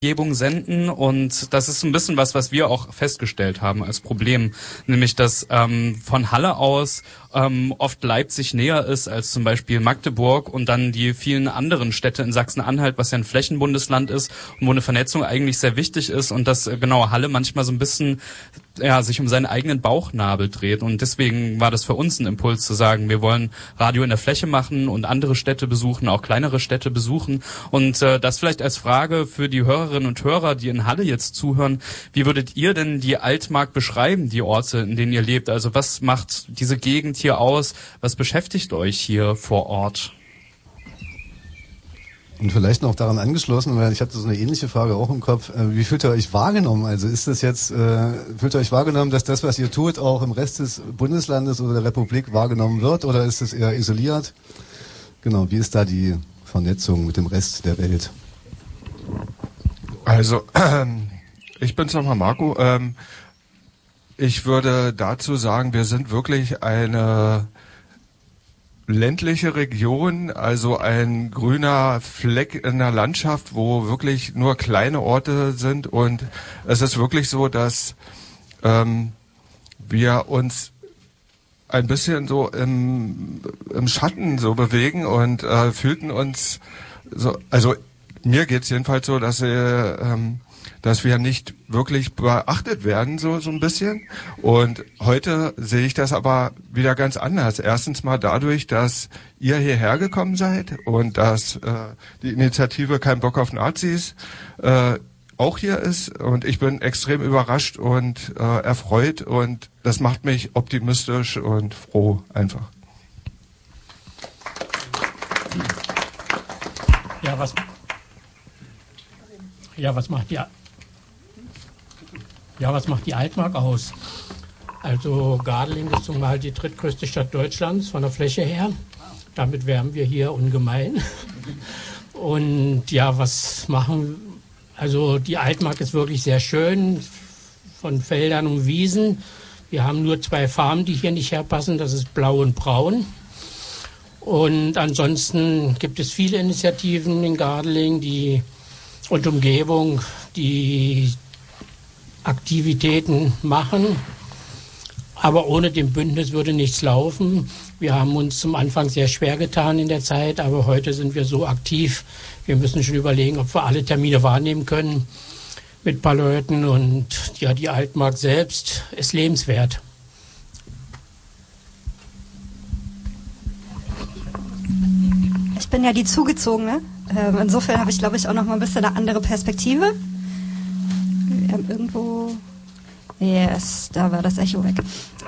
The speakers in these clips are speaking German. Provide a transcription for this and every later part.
Umgebung senden, und das ist ein bisschen was wir auch festgestellt haben als Problem, nämlich dass von Halle aus oft Leipzig näher ist als zum Beispiel Magdeburg und dann die vielen anderen Städte in Sachsen-Anhalt, was ja ein Flächenbundesland ist und wo eine Vernetzung eigentlich sehr wichtig ist, und dass Halle manchmal so ein bisschen sich um seinen eigenen Bauchnabel dreht, und deswegen war das für uns ein Impuls zu sagen, wir wollen Radio in der Fläche machen und andere Städte besuchen, auch kleinere Städte besuchen, und das vielleicht als Frage für die Hörerinnen und Hörer, die in Halle jetzt zuhören: Wie würdet ihr denn die Altmark beschreiben, die Orte, in denen ihr lebt? Also was macht diese Gegend hier aus? Was beschäftigt euch hier vor Ort? Und vielleicht noch daran angeschlossen, weil ich hatte so eine ähnliche Frage auch im Kopf: Wie fühlt ihr euch wahrgenommen? Also ist das jetzt, fühlt ihr euch wahrgenommen, dass das, was ihr tut, auch im Rest des Bundeslandes oder der Republik wahrgenommen wird, oder ist es eher isoliert? Genau, wie ist da die Vernetzung mit dem Rest der Welt? Also, ich bin's nochmal, Marco. Ich würde dazu sagen, wir sind wirklich eine ländliche Region, also ein grüner Fleck in der Landschaft, wo wirklich nur kleine Orte sind, und es ist wirklich so, dass wir uns ein bisschen so im Schatten so bewegen und fühlten uns so, also mir geht's jedenfalls so, dass wir nicht wirklich beachtet werden, so ein bisschen. Und heute sehe ich das aber wieder ganz anders. Erstens mal dadurch, dass ihr hierher gekommen seid und dass die Initiative Kein Bock auf Nazis auch hier ist. Und ich bin extrem überrascht und erfreut, und das macht mich optimistisch und froh einfach. Was macht die Altmark aus? Also Gardelegen ist nun mal die drittgrößte Stadt Deutschlands von der Fläche her. Damit wärmen wir hier ungemein. Und was machen? Also die Altmark ist wirklich sehr schön, von Feldern und Wiesen. Wir haben nur 2 Farben, die hier nicht herpassen. Das ist Blau und Braun. Und ansonsten gibt es viele Initiativen in Gardelegen und Umgebung, die Aktivitäten machen, aber ohne dem Bündnis würde nichts laufen. Wir haben uns zum Anfang sehr schwer getan in der Zeit, aber heute sind wir so aktiv. Wir müssen schon überlegen, ob wir alle Termine wahrnehmen können mit ein paar Leuten, und die Altmark selbst ist lebenswert. Ich bin ja die Zugezogene. Insofern habe ich, glaube ich, auch noch mal ein bisschen eine andere Perspektive. Wir haben irgendwo... Yes, da war das Echo weg.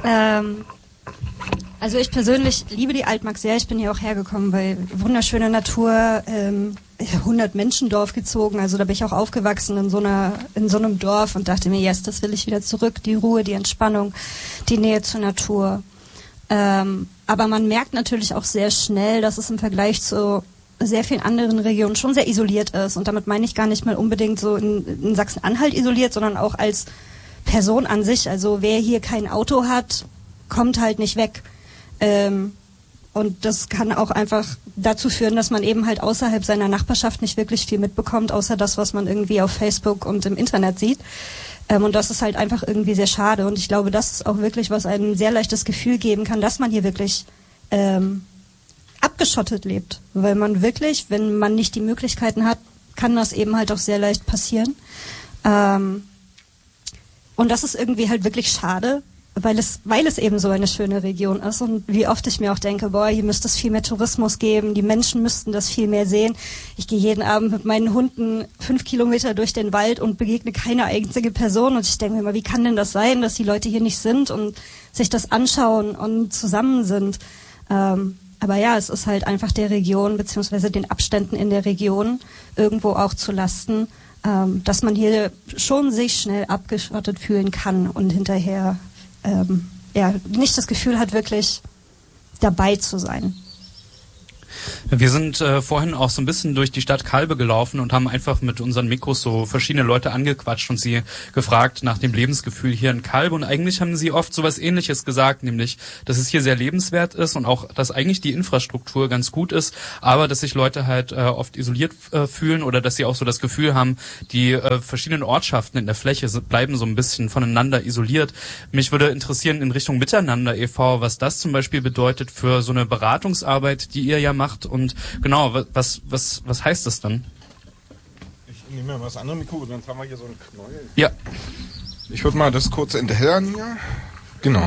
Also ich persönlich liebe die Altmark sehr. Ich bin hier auch hergekommen, weil wunderschöne Natur, 100 Menschendorf gezogen. Also da bin ich auch aufgewachsen in so einem Dorf und dachte mir, yes, das will ich wieder zurück. Die Ruhe, die Entspannung, die Nähe zur Natur. Aber man merkt natürlich auch sehr schnell, dass es im Vergleich zu sehr vielen anderen Regionen schon sehr isoliert ist. Und damit meine ich gar nicht mal unbedingt so in Sachsen-Anhalt isoliert, sondern auch als Person an sich. Also wer hier kein Auto hat, kommt halt nicht weg. Und das kann auch einfach dazu führen, dass man eben halt außerhalb seiner Nachbarschaft nicht wirklich viel mitbekommt, außer das, was man irgendwie auf Facebook und im Internet sieht. Und das ist halt einfach irgendwie sehr schade. Und ich glaube, das ist auch wirklich, was einem ein sehr leichtes Gefühl geben kann, dass man hier wirklich abgeschottet lebt. Weil man wirklich, wenn man nicht die Möglichkeiten hat, kann das eben halt auch sehr leicht passieren. Und das ist irgendwie halt wirklich schade, weil es eben so eine schöne Region ist, und wie oft ich mir auch denke, hier müsste es viel mehr Tourismus geben, die Menschen müssten das viel mehr sehen. Ich gehe jeden Abend mit meinen Hunden 5 Kilometer durch den Wald und begegne keine einzige Person, und ich denke mir immer, wie kann denn das sein, dass die Leute hier nicht sind und sich das anschauen und zusammen sind. Aber ja, es ist halt einfach der Region beziehungsweise den Abständen in der Region irgendwo auch zu Lasten, dass man hier schon sich schnell abgeschottet fühlen kann und hinterher nicht das Gefühl hat, wirklich dabei zu sein. Wir sind vorhin auch so ein bisschen durch die Stadt Calbe gelaufen und haben einfach mit unseren Mikros so verschiedene Leute angequatscht und sie gefragt nach dem Lebensgefühl hier in Calbe. Und eigentlich haben sie oft sowas Ähnliches gesagt, nämlich, dass es hier sehr lebenswert ist und auch, dass eigentlich die Infrastruktur ganz gut ist, aber dass sich Leute halt oft isoliert fühlen oder dass sie auch so das Gefühl haben, die verschiedenen Ortschaften in der Fläche bleiben so ein bisschen voneinander isoliert. Mich würde interessieren in Richtung Miteinander e.V., was das zum Beispiel bedeutet für so eine Beratungsarbeit, die ihr ja macht und genau, was heißt das dann? Ich nehme mal das andere Mikro, sonst haben wir hier so einen Knäuel. Ja. Ich würde mal das kurz enthellen hier. Genau.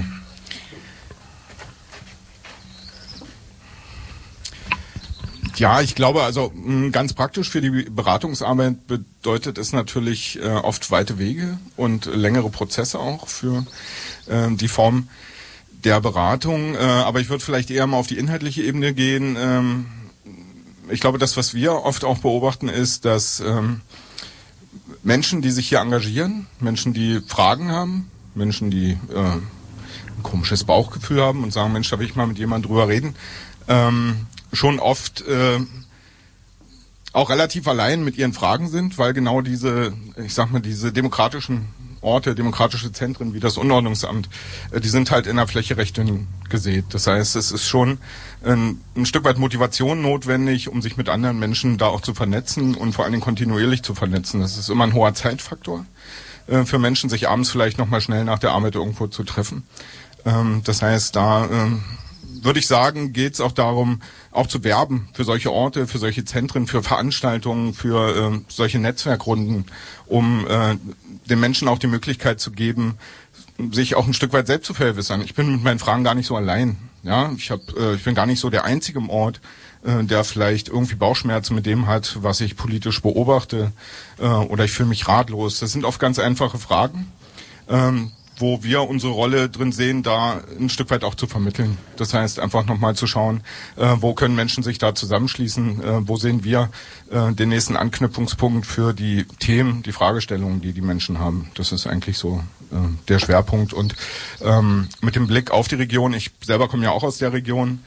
Ja, ich glaube, also ganz praktisch für die Beratungsarbeit bedeutet es natürlich oft weite Wege und längere Prozesse auch für die Form der Beratung. Aber ich würde vielleicht eher mal auf die inhaltliche Ebene gehen. Ich glaube, das, was wir oft auch beobachten, ist, dass Menschen, die sich hier engagieren, Menschen, die Fragen haben, Menschen, die ein komisches Bauchgefühl haben und sagen, Mensch, da will ich mal mit jemandem drüber reden, schon oft auch relativ allein mit ihren Fragen sind, weil genau diese, ich sag mal, diese demokratischen Orte, demokratische Zentren wie das Unordnungsamt, die sind halt in der Fläche recht dünn gesät. Das heißt, es ist schon ein Stück weit Motivation notwendig, um sich mit anderen Menschen da auch zu vernetzen und vor allen Dingen kontinuierlich zu vernetzen. Das ist immer ein hoher Zeitfaktor für Menschen, sich abends vielleicht nochmal schnell nach der Arbeit irgendwo zu treffen. Das heißt, da würde ich sagen, geht es auch darum, auch zu werben für solche Orte, für solche Zentren, für Veranstaltungen, für solche Netzwerkrunden, um den Menschen auch die Möglichkeit zu geben, sich auch ein Stück weit selbst zu vergewissern. Ich bin mit meinen Fragen gar nicht so allein. Ja, ich bin gar nicht so der Einzige im Ort, der vielleicht irgendwie Bauchschmerzen mit dem hat, was ich politisch beobachte, oder ich fühle mich ratlos. Das sind oft ganz einfache Fragen, wo wir unsere Rolle drin sehen, da ein Stück weit auch zu vermitteln. Das heißt, einfach nochmal zu schauen, wo können Menschen sich da zusammenschließen, wo sehen wir den nächsten Anknüpfungspunkt für die Themen, die Fragestellungen, die die Menschen haben. Das ist eigentlich so der Schwerpunkt. Und mit dem Blick auf die Region, ich selber komme ja auch aus der Region,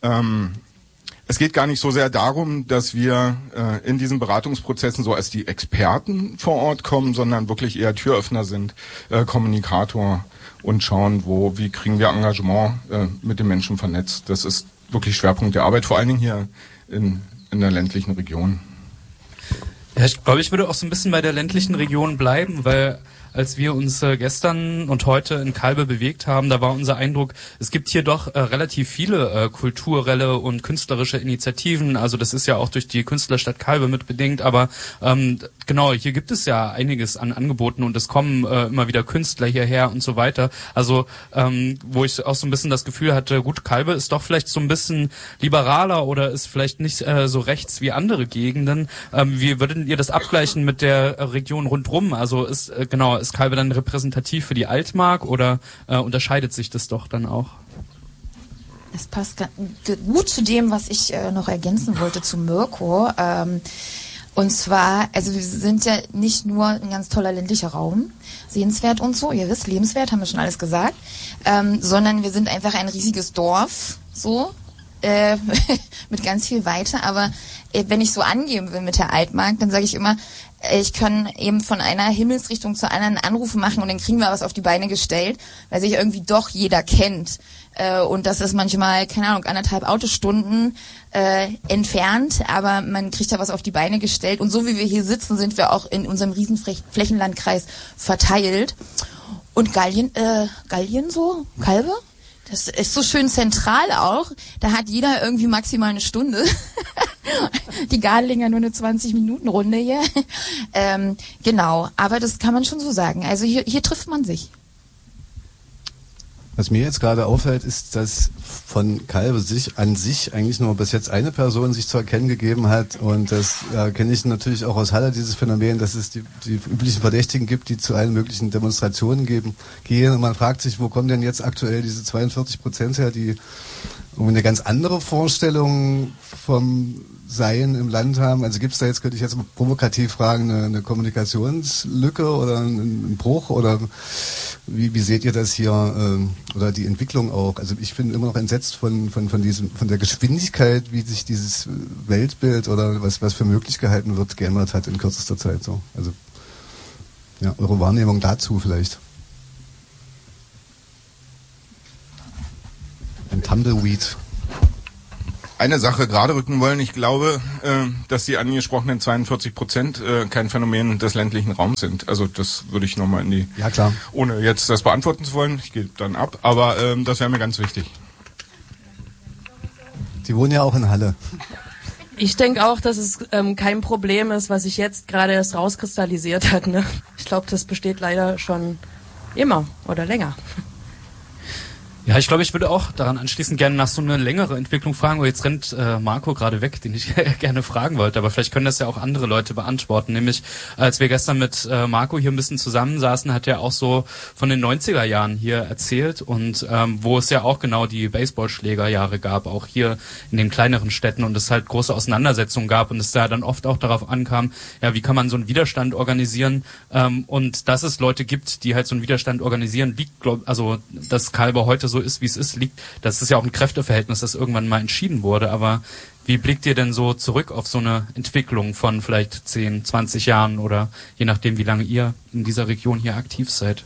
es geht gar nicht so sehr darum, dass wir in diesen Beratungsprozessen so als die Experten vor Ort kommen, sondern wirklich eher Türöffner sind, Kommunikator und schauen, wie kriegen wir Engagement mit den Menschen vernetzt. Das ist wirklich Schwerpunkt der Arbeit, vor allen Dingen hier in der ländlichen Region. Ja, ich glaube, ich würde auch so ein bisschen bei der ländlichen Region bleiben, weil als wir uns gestern und heute in Calbe bewegt haben, da war unser Eindruck, es gibt hier doch relativ viele kulturelle und künstlerische Initiativen. Also das ist ja auch durch die Künstlerstadt Calbe mit bedingt, aber genau, hier gibt es ja einiges an Angeboten und es kommen immer wieder Künstler hierher und so weiter. Also wo ich auch so ein bisschen das Gefühl hatte, gut, Calbe ist doch vielleicht so ein bisschen liberaler oder ist vielleicht nicht so rechts wie andere Gegenden. Wie würdet ihr das abgleichen mit der Region rundrum? Also ist Calbe dann repräsentativ für die Altmark oder unterscheidet sich das doch dann auch? Das passt gut zu dem, was ich noch ergänzen wollte zu Mirko. Und zwar, also wir sind ja nicht nur ein ganz toller ländlicher Raum, sehenswert und so, ihr wisst, lebenswert, haben wir schon alles gesagt, sondern wir sind einfach ein riesiges Dorf, so, mit ganz viel Weite. Aber wenn ich so angeben will mit der Altmark, dann sage ich immer, ich kann eben von einer Himmelsrichtung zur anderen Anrufe machen und dann kriegen wir was auf die Beine gestellt, weil sich irgendwie doch jeder kennt. Und das ist manchmal, keine Ahnung, 1,5 Autostunden entfernt, aber man kriegt da was auf die Beine gestellt. Und so wie wir hier sitzen, sind wir auch in unserem riesen Flächenlandkreis verteilt. Und Calbe? Das ist so schön zentral auch. Da hat jeder irgendwie maximal eine Stunde. Die Garlinger nur eine 20-Minuten-Runde hier. Genau, aber das kann man schon so sagen. Also hier trifft man sich. Was mir jetzt gerade auffällt, ist, dass von Calbe an sich eigentlich nur bis jetzt eine Person sich zu erkennen gegeben hat. Und das kenne ich natürlich auch aus Halle, dieses Phänomen, dass es die üblichen Verdächtigen gibt, die zu allen möglichen Demonstrationen gehen. Und man fragt sich, wo kommen denn jetzt aktuell diese 42% her, die eine ganz andere Vorstellung vom Sein im Land haben? Also gibt es da jetzt, könnte ich jetzt provokativ fragen, eine Kommunikationslücke oder einen Bruch oder wie seht ihr das hier oder die Entwicklung auch? Also ich bin immer noch entsetzt von der Geschwindigkeit, wie sich dieses Weltbild oder was für möglich gehalten wird, geändert hat in kürzester Zeit. So. Also ja, eure Wahrnehmung dazu vielleicht. Ein Tumbleweed. Eine Sache gerade rücken wollen. Ich glaube, dass die angesprochenen 42% kein Phänomen des ländlichen Raums sind. Also das würde ich nochmal in die... Ja, klar. Ohne jetzt das beantworten zu wollen, ich gebe dann ab, aber das wäre mir ganz wichtig. Sie wohnen ja auch in Halle. Ich denke auch, dass es kein Problem ist, was sich jetzt gerade erst rauskristallisiert hat. Ne? Ich glaube, das besteht leider schon immer oder länger. Ja, ich glaube, ich würde auch daran anschließend gerne nach so einer längeren Entwicklung fragen. Jetzt rennt Marco gerade weg, den ich gerne fragen wollte. Aber vielleicht können das ja auch andere Leute beantworten. Nämlich, als wir gestern mit Marco hier ein bisschen zusammensaßen, hat er auch so von den 90er Jahren hier erzählt. Und wo es ja auch genau die Baseballschlägerjahre gab, auch hier in den kleineren Städten. Und es halt große Auseinandersetzungen gab. Und es da dann oft auch darauf ankam, ja, wie kann man so einen Widerstand organisieren? Und dass es Leute gibt, die halt so einen Widerstand organisieren, liegt, also dass Kalber heute so ist, wie es ist, liegt, das ist ja auch ein Kräfteverhältnis, das irgendwann mal entschieden wurde, aber wie blickt ihr denn so zurück auf so eine Entwicklung von vielleicht 10, 20 Jahren oder je nachdem, wie lange ihr in dieser Region hier aktiv seid?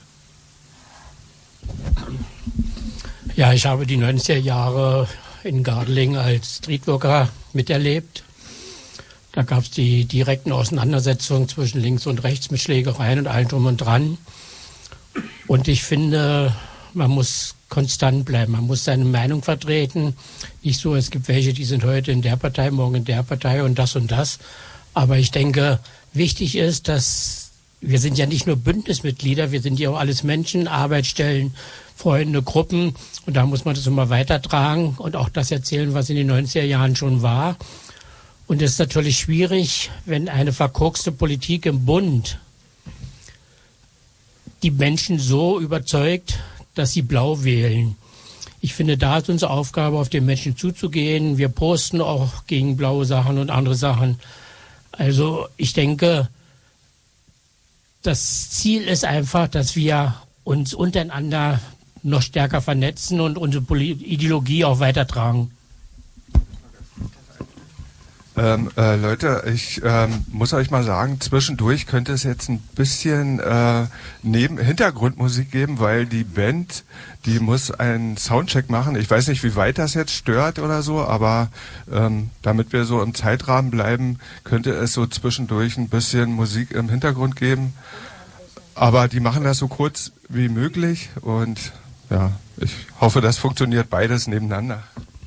Ja, ich habe die 90er Jahre in Gardelegen als Streetworker miterlebt. Da gab es die direkten Auseinandersetzungen zwischen links und rechts mit Schlägereien und allem drum und dran. Und ich finde, man muss konstant bleiben. Man muss seine Meinung vertreten. Nicht so, es gibt welche, die sind heute in der Partei, morgen in der Partei und das und das. Aber ich denke, wichtig ist, dass wir sind ja nicht nur Bündnismitglieder, wir sind ja auch alles Menschen, Arbeitsstellen, Freunde, Gruppen. Und da muss man das immer weitertragen und auch das erzählen, was in den 90er Jahren schon war. Und es ist natürlich schwierig, wenn eine verkorkste Politik im Bund die Menschen so überzeugt, dass sie blau wählen. Ich finde, da ist unsere Aufgabe, auf den Menschen zuzugehen. Wir posten auch gegen blaue Sachen und andere Sachen. Also ich denke, das Ziel ist einfach, dass wir uns untereinander noch stärker vernetzen und unsere Ideologie auch weitertragen. Leute, ich muss euch mal sagen, zwischendurch könnte es jetzt ein bisschen Hintergrundmusik geben, weil die Band, die muss einen Soundcheck machen. Ich weiß nicht, wie weit das jetzt stört oder so, aber damit wir so im Zeitrahmen bleiben, könnte es so zwischendurch ein bisschen Musik im Hintergrund geben. Aber die machen das so kurz wie möglich und ja, ich hoffe, das funktioniert beides nebeneinander.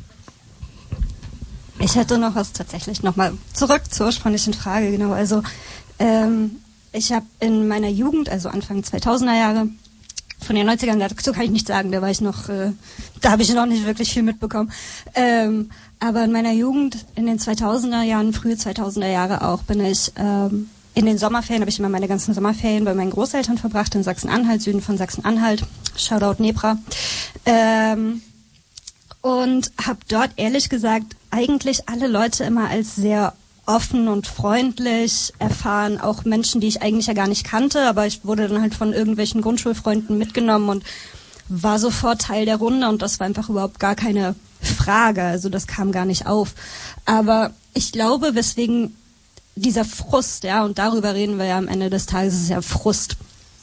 Ich hätte noch was tatsächlich nochmal zurück zur ursprünglichen Frage, genau. Also ich habe in meiner Jugend, also Anfang 2000er Jahre, von den 90ern, dazu kann ich nicht sagen, da war ich noch, da habe ich noch nicht wirklich viel mitbekommen. Aber in meiner Jugend, in den 2000er Jahren, frühe 2000er Jahre auch, bin ich in den Sommerferien, habe ich immer meine ganzen Sommerferien bei meinen Großeltern verbracht, in Sachsen-Anhalt, Süden von Sachsen-Anhalt, Shoutout Nebra. Und habe dort ehrlich gesagt eigentlich alle Leute immer als sehr offen und freundlich erfahren, auch Menschen, die ich eigentlich ja gar nicht kannte, aber ich wurde dann halt von irgendwelchen Grundschulfreunden mitgenommen und war sofort Teil der Runde und das war einfach überhaupt gar keine Frage, also das kam gar nicht auf. Aber ich glaube, weswegen dieser Frust, ja, und darüber reden wir ja am Ende des Tages, ist ja Frust,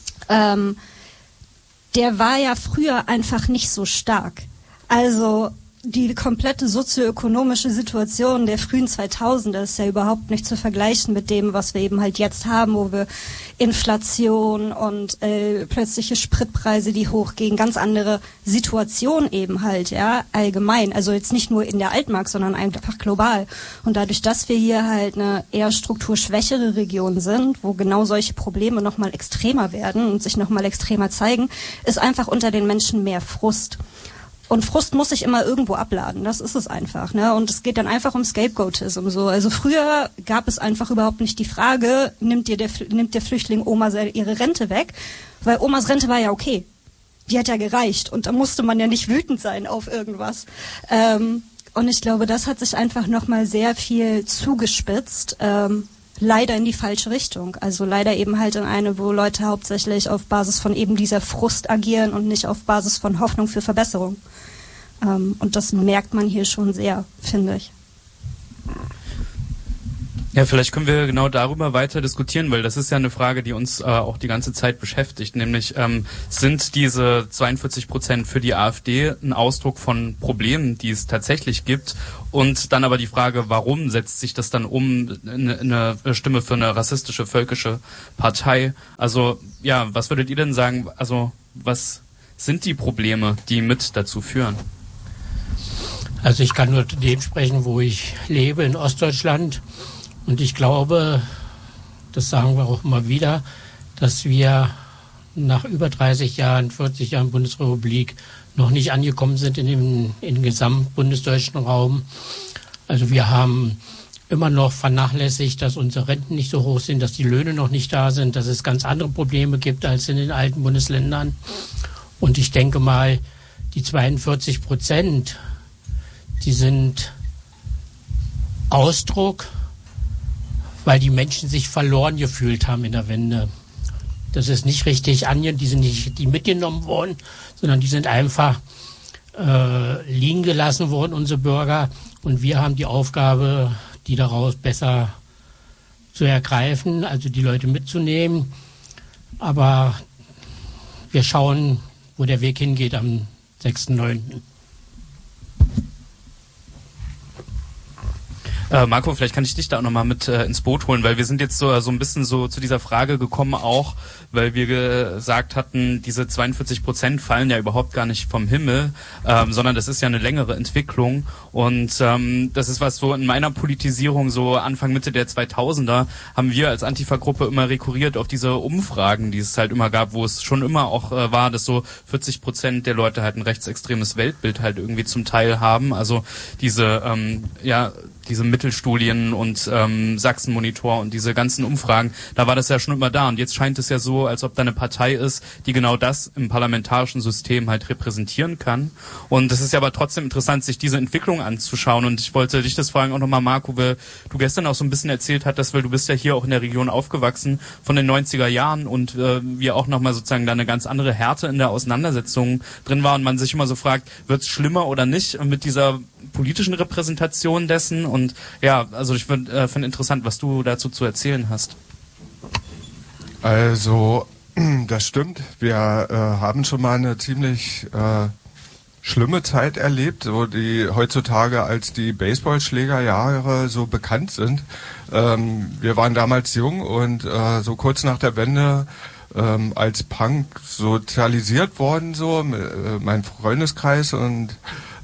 der war ja früher einfach nicht so stark. Also die komplette sozioökonomische Situation der frühen 2000er ist ja überhaupt nicht zu vergleichen mit dem, was wir eben halt jetzt haben, wo wir Inflation und plötzliche Spritpreise, die hochgehen, ganz andere Situation eben halt, ja, allgemein. Also jetzt nicht nur in der Altmark, sondern einfach global. Und dadurch, dass wir hier halt eine eher strukturschwächere Region sind, wo genau solche Probleme nochmal extremer werden und sich nochmal extremer zeigen, ist einfach unter den Menschen mehr Frust. Und Frust muss sich immer irgendwo abladen, das ist es einfach, ne? Und es geht dann einfach um Scapegoatism, so. Also früher gab es einfach überhaupt nicht die Frage, nimmt der Flüchtling Oma ihre Rente weg, weil Omas Rente war ja okay. die hat ja gereicht und da musste man ja nicht wütend sein auf irgendwas. Und ich glaube, das hat sich einfach nochmal sehr viel zugespitzt, leider in die falsche Richtung. Also leider eben halt in eine, wo Leute hauptsächlich auf Basis von eben dieser Frust agieren und nicht auf Basis von Hoffnung für Verbesserung. Und das merkt man hier schon sehr, finde ich. Ja, vielleicht können wir genau darüber weiter diskutieren, weil das ist ja eine Frage, die uns auch die ganze Zeit beschäftigt, nämlich sind diese 42% für die AfD ein Ausdruck von Problemen, die es tatsächlich gibt, und dann aber die Frage, warum setzt sich das dann um in eine Stimme für eine rassistische, völkische Partei? Also ja, was würdet ihr denn sagen, also was sind die Probleme, die mit dazu führen? Also ich kann nur zu dem sprechen, wo ich lebe, in Ostdeutschland. Und ich glaube, das sagen wir auch immer wieder, dass wir nach über 30 Jahren, 40 Jahren Bundesrepublik noch nicht angekommen sind in dem gesamtbundesdeutschen Raum. Also wir haben immer noch vernachlässigt, dass unsere Renten nicht so hoch sind, dass die Löhne noch nicht da sind, dass es ganz andere Probleme gibt als in den alten Bundesländern. Und ich denke mal, die 42%, die sind Ausdruck, weil die Menschen sich verloren gefühlt haben in der Wende. Das ist nicht richtig die sind nicht die mitgenommen worden, sondern die sind einfach liegen gelassen worden, unsere Bürger. Und wir haben die Aufgabe, die daraus besser zu ergreifen, also die Leute mitzunehmen. Aber wir schauen, wo der Weg hingeht am 6.9. Marco, vielleicht kann ich dich da auch nochmal mit ins Boot holen, weil wir sind jetzt so ein bisschen so zu dieser Frage gekommen auch, weil wir gesagt hatten, diese 42% fallen ja überhaupt gar nicht vom Himmel, sondern das ist ja eine längere Entwicklung, und das ist was so in meiner Politisierung so Anfang, Mitte der 2000er haben wir als Antifa-Gruppe immer rekurriert auf diese Umfragen, die es halt immer gab, wo es schon immer auch war, dass so 40% der Leute halt ein rechtsextremes Weltbild halt irgendwie zum Teil haben, also diese Mittelstudien und Sachsen-Monitor und diese ganzen Umfragen, da war das ja schon immer da. Und jetzt scheint es ja so, als ob da eine Partei ist, die genau das im parlamentarischen System halt repräsentieren kann. Und es ist ja aber trotzdem interessant, sich diese Entwicklung anzuschauen. Und ich wollte dich das fragen auch nochmal, Marco, weil du gestern auch so ein bisschen erzählt hattest, weil du bist ja hier auch in der Region aufgewachsen von den 90er Jahren und wir auch nochmal sozusagen da eine ganz andere Härte in der Auseinandersetzung drin war und man sich immer so fragt, wird es schlimmer oder nicht mit dieser politischen Repräsentation dessen? Und ja, also ich finde interessant, was du dazu zu erzählen hast. Also, das stimmt. Wir haben schon mal eine ziemlich schlimme Zeit erlebt, so die heutzutage als die Baseballschlägerjahre so bekannt sind. Wir waren damals jung und so kurz nach der Wende als Punk sozialisiert worden, so mein Freundeskreis, und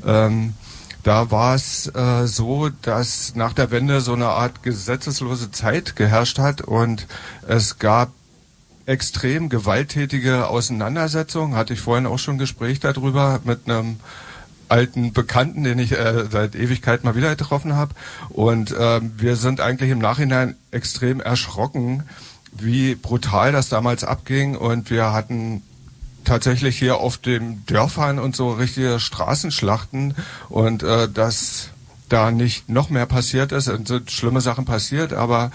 da war es so, dass nach der Wende so eine Art gesetzeslose Zeit geherrscht hat und es gab extrem gewalttätige Auseinandersetzungen. Hatte ich vorhin auch schon ein Gespräch darüber mit einem alten Bekannten, den ich seit Ewigkeit mal wieder getroffen habe. Und wir sind eigentlich im Nachhinein extrem erschrocken, wie brutal das damals abging. Und wir hatten tatsächlich hier auf den Dörfern und so richtige Straßenschlachten, und dass da nicht noch mehr passiert ist, und sind schlimme Sachen passiert, aber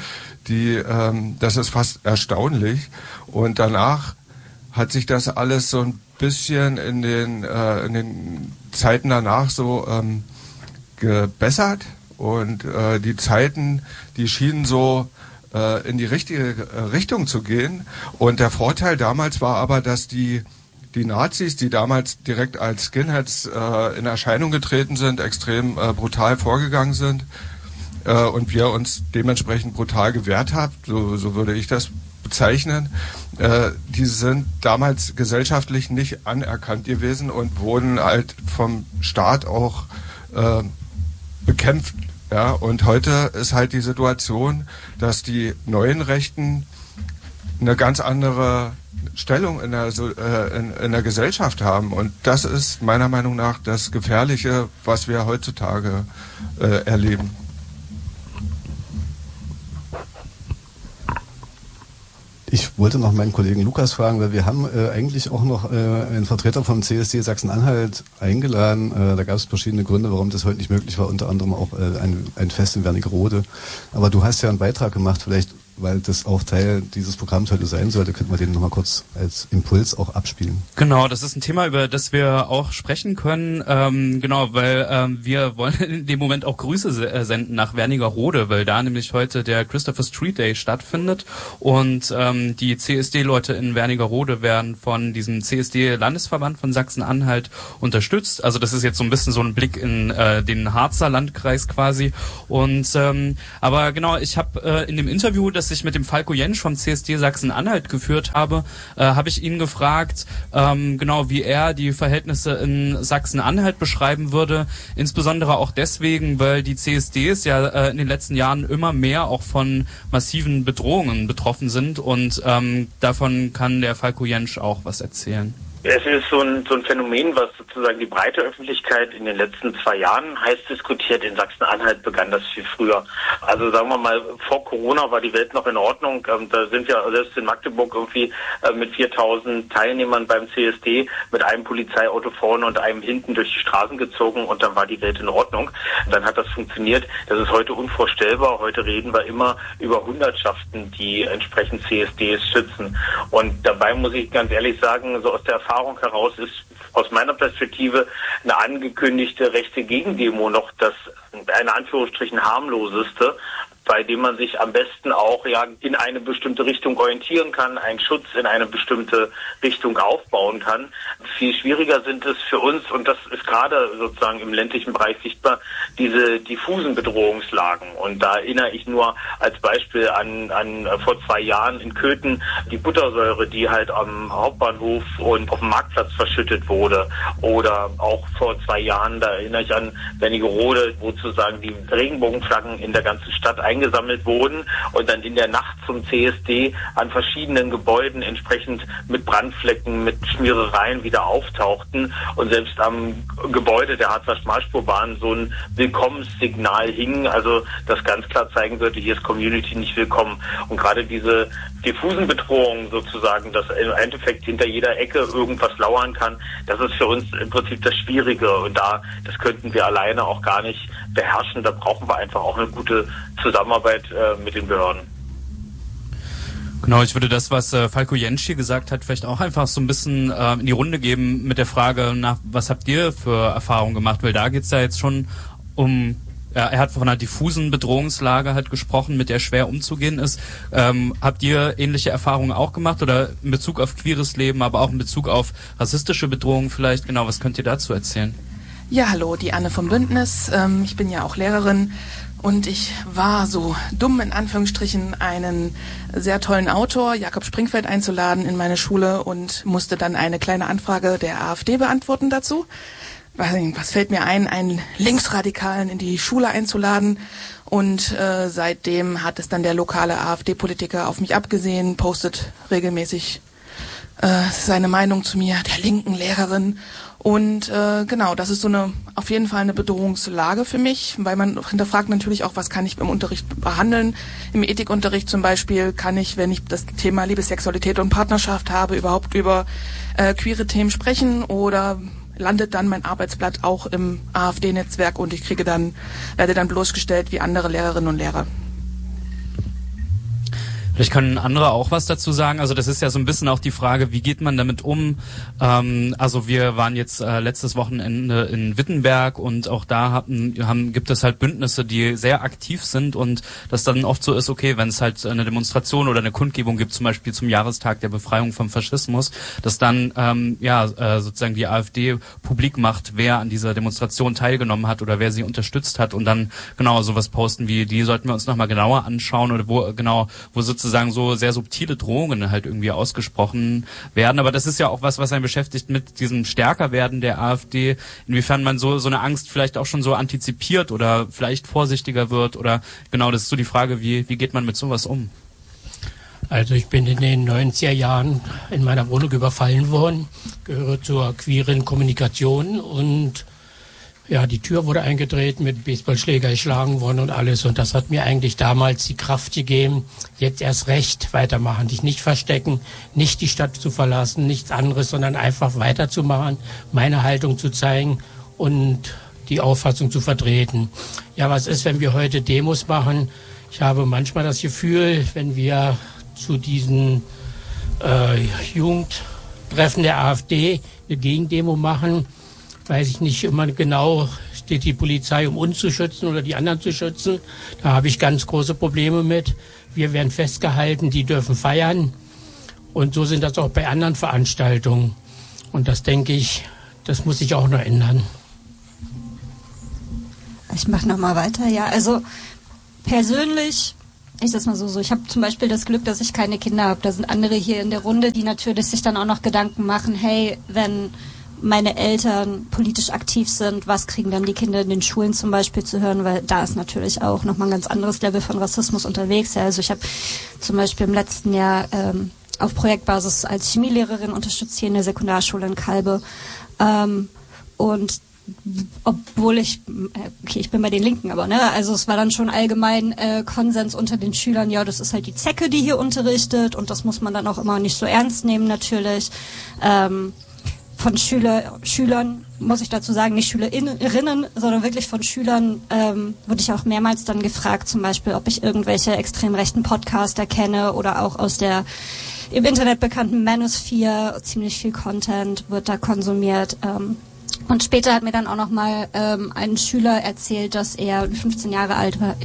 das ist fast erstaunlich. Und danach hat sich das alles so ein bisschen in den Zeiten danach so gebessert, und die Zeiten, die schienen so in die richtige Richtung zu gehen. Und der Vorteil damals war aber, dass die Nazis, die damals direkt als Skinheads in Erscheinung getreten sind, extrem brutal vorgegangen sind und wir uns dementsprechend brutal gewehrt haben, so würde ich das bezeichnen. Die sind damals gesellschaftlich nicht anerkannt gewesen und wurden halt vom Staat auch bekämpft. Ja, und heute ist halt die Situation, dass die neuen Rechten eine ganz andere Stellung in der Gesellschaft haben. Und das ist meiner Meinung nach das Gefährliche, was wir heutzutage erleben. Ich wollte noch meinen Kollegen Lukas fragen, weil wir haben eigentlich auch noch einen Vertreter vom CSD Sachsen-Anhalt eingeladen. Da gab es verschiedene Gründe, warum das heute nicht möglich war, unter anderem auch ein Fest in Wernigerode. Aber du hast ja einen Beitrag gemacht, vielleicht, weil das auch Teil dieses Programms heute sein sollte, könnten wir den nochmal kurz als Impuls auch abspielen. Genau, das ist ein Thema, über das wir auch sprechen können. Genau, weil wir wollen in dem Moment auch Grüße senden nach Wernigerode, weil da nämlich heute der Christopher Street Day stattfindet und die CSD-Leute in Wernigerode werden von diesem CSD-Landesverband von Sachsen-Anhalt unterstützt. Also das ist jetzt so ein bisschen so ein Blick in den Harzer Landkreis quasi. Und aber genau, ich habe in dem Interview, das ich mit dem Falko Jentsch vom CSD Sachsen-Anhalt geführt habe, habe ich ihn gefragt, genau wie er die Verhältnisse in Sachsen-Anhalt beschreiben würde. Insbesondere auch deswegen, weil die CSDs ja in den letzten Jahren immer mehr auch von massiven Bedrohungen betroffen sind und davon kann der Falko Jentsch auch was erzählen. Es ist so ein Phänomen, was sozusagen die breite Öffentlichkeit in den letzten 2 Jahren heiß diskutiert. In Sachsen-Anhalt begann das viel früher. Also sagen wir mal, vor Corona war die Welt noch in Ordnung. Da sind wir selbst in Magdeburg irgendwie mit 4.000 Teilnehmern beim CSD mit einem Polizeiauto vorne und einem hinten durch die Straßen gezogen und dann war die Welt in Ordnung. Dann hat das funktioniert. Das ist heute unvorstellbar. Heute reden wir immer über Hundertschaften, die entsprechend CSDs schützen. Und dabei muss ich ganz ehrlich sagen, so aus der Erfahrung heraus ist aus meiner Perspektive eine angekündigte rechte Gegendemo noch das, in Anführungsstrichen, harmloseste, bei dem man sich am besten auch ja in eine bestimmte Richtung orientieren kann, einen Schutz in eine bestimmte Richtung aufbauen kann. Viel schwieriger sind es für uns, und das ist gerade sozusagen im ländlichen Bereich sichtbar, diese diffusen Bedrohungslagen. Und da erinnere ich nur als Beispiel an vor 2 Jahren in Köthen die Buttersäure, die halt am Hauptbahnhof und auf dem Marktplatz verschüttet wurde. Oder auch vor 2 Jahren, da erinnere ich an Wernigerode, wo sozusagen die Regenbogenflaggen in der ganzen Stadt eingesammelt wurden und dann in der Nacht zum CSD an verschiedenen Gebäuden entsprechend mit Brandflecken, mit Schmierereien wieder auftauchten und selbst am Gebäude der Harzer Schmalspurbahn so ein Willkommenssignal hing, also das ganz klar zeigen sollte, hier ist Community nicht willkommen. Und gerade diese diffusen Bedrohungen sozusagen, dass im Endeffekt hinter jeder Ecke irgendwas lauern kann, das ist für uns im Prinzip das Schwierige und das könnten wir alleine auch gar nicht beherrschen. Da brauchen wir einfach auch eine gute Zusammenarbeit mit den Behörden. Genau, ich würde das, was Falko Jentsch hier gesagt hat, vielleicht auch einfach so ein bisschen in die Runde geben mit der Frage nach, was habt ihr für Erfahrungen gemacht? Weil da geht's ja jetzt schon um, er hat von einer diffusen Bedrohungslage halt gesprochen, mit der schwer umzugehen ist. Habt ihr ähnliche Erfahrungen auch gemacht oder in Bezug auf queeres Leben, aber auch in Bezug auf rassistische Bedrohungen vielleicht? Genau, was könnt ihr dazu erzählen? Ja, hallo, die Anne vom Bündnis. Ich bin ja auch Lehrerin und ich war so dumm, in Anführungsstrichen, einen sehr tollen Autor, Jakob Springfeld, einzuladen in meine Schule und musste dann eine kleine Anfrage der AfD beantworten dazu. Was fällt mir ein, einen Linksradikalen in die Schule einzuladen? Und seitdem hat es dann der lokale AfD-Politiker auf mich abgesehen, postet regelmäßig seine Meinung zu mir, der linken Lehrerin. Und genau, das ist so auf jeden Fall eine Bedrohungslage für mich, weil man hinterfragt natürlich auch, was kann ich im Unterricht behandeln. Im Ethikunterricht zum Beispiel kann ich, wenn ich das Thema Liebe, Sexualität und Partnerschaft habe, überhaupt über queere Themen sprechen oder landet dann mein Arbeitsblatt auch im AfD-Netzwerk und ich werde dann bloßgestellt wie andere Lehrerinnen und Lehrer. Vielleicht können andere auch was dazu sagen. Also das ist ja so ein bisschen auch die Frage, wie geht man damit um? Also wir waren jetzt letztes Wochenende in Wittenberg und auch da gibt es halt Bündnisse, die sehr aktiv sind und das dann oft so ist, okay, wenn es halt eine Demonstration oder eine Kundgebung gibt, zum Beispiel zum Jahrestag der Befreiung vom Faschismus, dass dann sozusagen die AfD publik macht, wer an dieser Demonstration teilgenommen hat oder wer sie unterstützt hat und dann genau sowas posten wie, die sollten wir uns nochmal genauer anschauen oder wo sozusagen so sehr subtile Drohungen halt irgendwie ausgesprochen werden. Aber das ist ja auch was einen beschäftigt mit diesem Stärkerwerden der AfD, inwiefern man so eine Angst vielleicht auch schon so antizipiert oder vielleicht vorsichtiger wird oder genau, das ist so die Frage, wie geht man mit sowas um? Also ich bin in den 90er Jahren in meiner Wohnung überfallen worden, gehöre zur queeren Kommunikation und Ja, die Tür wurde eingetreten, mit Baseballschläger geschlagen worden und alles. Und das hat mir eigentlich damals die Kraft gegeben, jetzt erst recht weitermachen, dich nicht verstecken, nicht die Stadt zu verlassen, nichts anderes, sondern einfach weiterzumachen, meine Haltung zu zeigen und die Auffassung zu vertreten. Ja, was ist, wenn wir heute Demos machen? Ich habe manchmal das Gefühl, wenn wir zu diesen Jugendtreffen der AfD eine Gegendemo machen, weiß ich nicht immer genau, steht die Polizei, um uns zu schützen oder die anderen zu schützen. Da habe ich ganz große Probleme mit. Wir werden festgehalten, die dürfen feiern. Und so sind das auch bei anderen Veranstaltungen. Und das denke ich, das muss sich auch noch ändern. Ich mache nochmal weiter, ja. Also persönlich, ich sag's mal so, ich habe zum Beispiel das Glück, dass ich keine Kinder habe. Da sind andere hier in der Runde, die natürlich sich dann auch noch Gedanken machen, hey, wenn meine Eltern politisch aktiv sind, was kriegen dann die Kinder in den Schulen zum Beispiel zu hören, weil da ist natürlich auch nochmal ein ganz anderes Level von Rassismus unterwegs. Ja, also ich habe zum Beispiel im letzten Jahr auf Projektbasis als Chemielehrerin unterstützt hier in der Sekundarschule in Kalbe. Und obwohl ich bin bei den Linken, aber also es war dann schon allgemein Konsens unter den Schülern, ja, das ist halt die Zecke, die hier unterrichtet und das muss man dann auch immer nicht so ernst nehmen natürlich. Von Schülern, muss ich dazu sagen, nicht Schülerinnen, sondern wirklich von Schülern wurde ich auch mehrmals dann gefragt, zum Beispiel, ob ich irgendwelche extrem rechten Podcaster kenne oder auch aus der im Internet bekannten Manosphere. Ziemlich viel Content wird da konsumiert. Und später hat mir dann auch nochmal ein Schüler erzählt, dass er 15 Jahre alt war,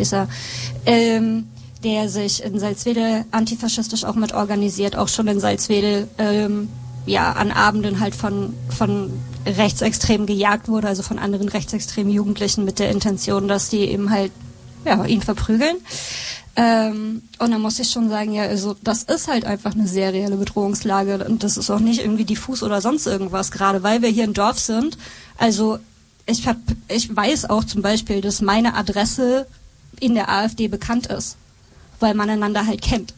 der sich in Salzwedel antifaschistisch auch mit organisiert, auch schon in Salzwedel an Abenden halt von Rechtsextremen gejagt wurde, also von anderen rechtsextremen Jugendlichen mit der Intention, dass die eben halt ihn verprügeln. Und dann muss ich schon sagen, ja, also das ist halt einfach eine sehr reelle Bedrohungslage und das ist auch nicht irgendwie diffus oder sonst irgendwas, gerade weil wir hier im Dorf sind. Also ich weiß auch zum Beispiel, dass meine Adresse in der AfD bekannt ist, weil man einander halt kennt.